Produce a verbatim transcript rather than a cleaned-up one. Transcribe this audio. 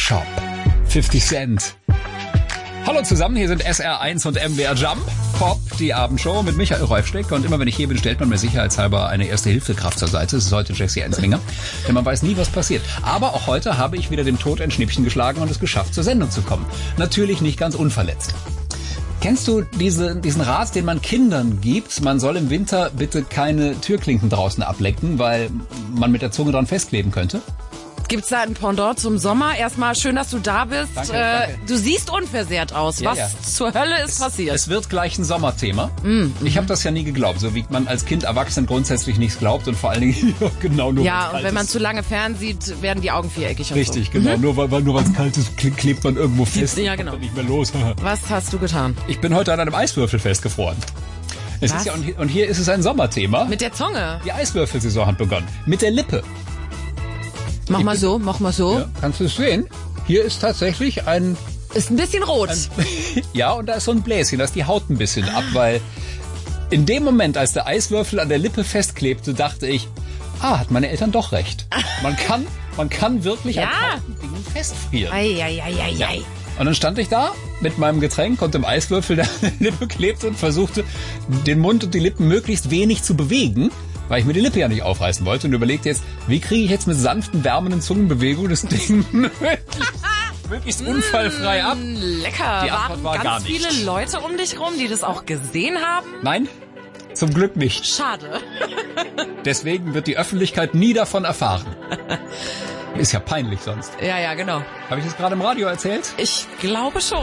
Shop. fifty Cent. Hallo zusammen, hier sind S R eins und M W R Jump. Pop, die Abendshow mit Michael Räufsteck. Und immer wenn ich hier bin, stellt man mir sicherheitshalber eine Erste-Hilfe-Kraft zur Seite. Das ist heute Jessie Enslinger. Denn man weiß nie, was passiert. Aber auch heute habe ich wieder dem Tod ein Schnippchen geschlagen und es geschafft, zur Sendung zu kommen. Natürlich nicht ganz unverletzt. Kennst du diese, diesen Rat, den man Kindern gibt? Man soll im Winter bitte keine Türklinken draußen ablecken, weil man mit der Zunge dran festkleben könnte? Gibt's da ein Pendant zum Sommer? Erstmal schön, dass du da bist. Danke, äh, danke. Du siehst unversehrt aus. Ja, Was ja. zur Hölle ist es, passiert? Es wird gleich ein Sommerthema. Mm, ich habe das ja nie geglaubt, so wie man als Kind Erwachsenen grundsätzlich nichts glaubt und vor allen Dingen genau nur ja, weil es und kalt wenn man ist. zu lange fern sieht, werden die Augen viereckig. Richtig, und so. genau. Nur weil, weil nur weil es kalt ist, kle- klebt man irgendwo fest. Ja, und genau. kommt nicht mehr los. Was hast du getan? Ich bin heute an einem Eiswürfel festgefroren. Es Was? ist ja, und, hier, und hier ist es ein Sommerthema. Mit der Zunge. Die Eiswürfelsaison hat begonnen. Mit der Lippe. Mach Ich mal bin- so, mach mal so. Ja, kannst du es sehen? Hier ist tatsächlich ein... Ist ein bisschen rot. Ja, und da ist so ein Bläschen, da ist die Haut ein bisschen ab, weil in dem Moment, als der Eiswürfel an der Lippe festklebte, dachte ich, ah, hat meine Eltern doch recht. Man kann, man kann wirklich Ja. an kalten Dingen festfrieren. Eieieiei. Ja. Und dann stand ich da mit meinem Getränk und dem Eiswürfel, der an der Lippe klebte und versuchte, den Mund und die Lippen möglichst wenig zu bewegen, weil ich mir die Lippe ja nicht aufreißen wollte und überlegte jetzt, wie kriege ich jetzt mit sanften, wärmenden Zungenbewegungen das Ding möglichst, möglichst unfallfrei ab? Lecker. Die Antwort Waren war ganz gar nicht. viele Leute um dich rum, die das auch gesehen haben? Nein, zum Glück nicht. Schade. Deswegen wird die Öffentlichkeit nie davon erfahren. Ist ja peinlich sonst. Ja, ja, genau. Habe ich das gerade im Radio erzählt? Ich glaube schon.